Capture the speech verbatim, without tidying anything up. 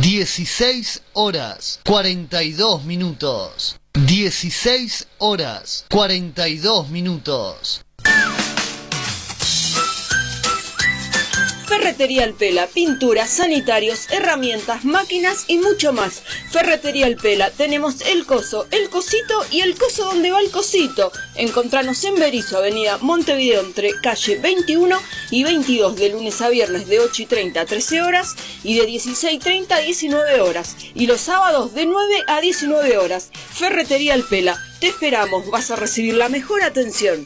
dieciséis horas cuarenta y dos minutos. dieciséis horas cuarenta y dos minutos. Ferretería El Pela, pinturas, sanitarios, herramientas, máquinas y mucho más. Ferretería El Pela, tenemos el coso, el cosito y el coso donde va el cosito. Encontranos en Berizo, avenida Montevideo, entre calle veintiuno y veintidós, de lunes a viernes de ocho y treinta a trece horas y de dieciséis y treinta a diecinueve horas. Y los sábados de nueve a diecinueve horas. Ferretería El Pela, te esperamos, vas a recibir la mejor atención.